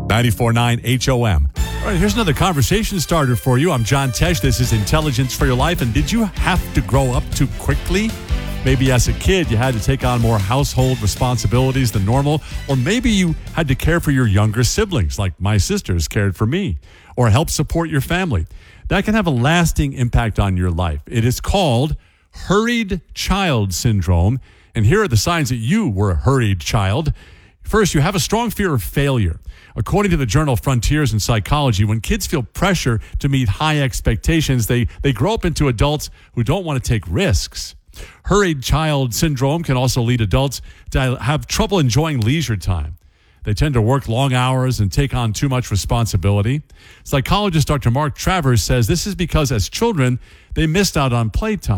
94.9 HOM. All right, here's another conversation starter for you. I'm John Tesh. This is Intelligence for Your Life. And did you have to grow up too quickly? Maybe as a kid, you had to take on more household responsibilities than normal. Or maybe you had to care for your younger siblings, like my sisters cared for me, or help support your family. That can have a lasting impact on your life. It is called hurried child syndrome. And here are the signs that you were a hurried child. First, you have a strong fear of failure. According to the journal Frontiers in Psychology, when kids feel pressure to meet high expectations, they grow up into adults who don't want to take risks. Hurried child syndrome can also lead adults to have trouble enjoying leisure time. They tend to work long hours and take on too much responsibility. Psychologist Dr. Mark Travers says this is because as children, they missed out on playtime.